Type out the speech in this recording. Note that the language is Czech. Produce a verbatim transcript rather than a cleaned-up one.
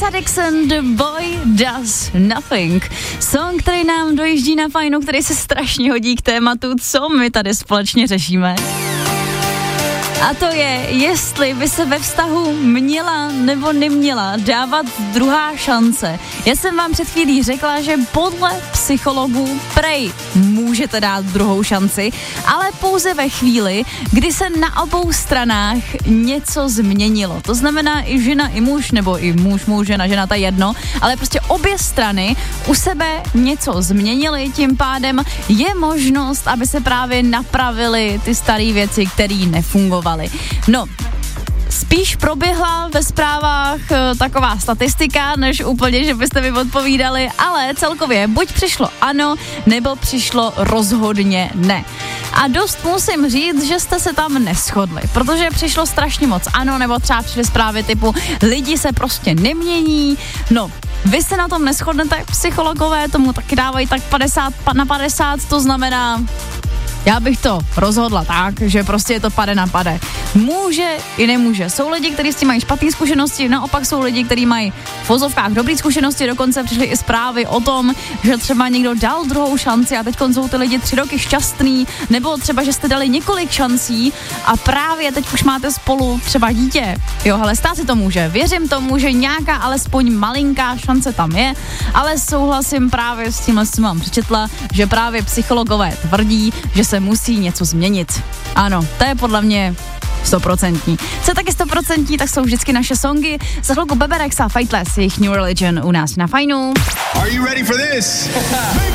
Lisa Dixon, The Boy Does Nothing. Song, který nám dojíždí na fajnu, který se strašně hodí k tématu, co my tady společně řešíme. A to je, jestli by se ve vztahu měla nebo neměla dávat druhá šance. Já jsem vám před chvílí řekla, že podle psychologů prej můžete dát druhou šanci, ale pouze ve chvíli, kdy se na obou stranách něco změnilo. To znamená i žena, i muž, nebo i muž, muž, žena, žena, to je jedno, ale prostě obě strany u sebe něco změnily, tím pádem je možnost, aby se právě napravily ty staré věci, které nefungovaly. No, spíš proběhla ve zprávách e, taková statistika, než úplně, že byste mi odpovídali, ale celkově buď přišlo ano, nebo přišlo rozhodně ne. A dost musím říct, že jste se tam neshodli, protože přišlo strašně moc ano, nebo třeba přišly zprávy typu lidi se prostě nemění, no. Vy se na tom neshodnete, psychologové tomu taky dávají tak padesát na padesát, to znamená, já bych to rozhodla tak, že prostě je to pade na pade. Může i nemůže. Jsou lidi, kteří s tím mají špatné zkušenosti, naopak jsou lidi, kteří mají v vozovkách dobré zkušenosti, dokonce přišly i zprávy o tom, že třeba někdo dal druhou šanci a teď jsou ty lidi tři roky šťastný, nebo třeba, že jste dali několik šancí a právě teď už máte spolu třeba dítě. Jo, hele, stát si to může. Věřím tomu, že nějaká alespoň malinká šance tam je, ale souhlasím právě s tímhle, co jsem vám přečetla, že právě psychologové tvrdí, že se musí něco změnit. Ano, to je podle mě stoprocentní. Co je taky stoprocentní, tak jsou vždycky naše songy. Za chvilku Bebe Rexha, Fightless, jejich New Religion u nás na Fajnu. Are you ready for this?